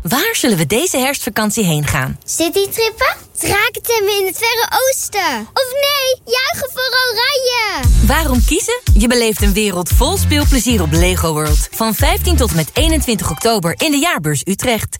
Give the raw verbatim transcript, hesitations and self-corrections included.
Waar zullen we deze herfstvakantie heen gaan? Citytrippen? Drakentemmen in het Verre Oosten? Of nee, juichen voor Oranje! Waarom kiezen? Je beleeft een wereld vol speelplezier op Lego World. Van vijftien tot en met eenentwintig oktober in de Jaarbeurs Utrecht.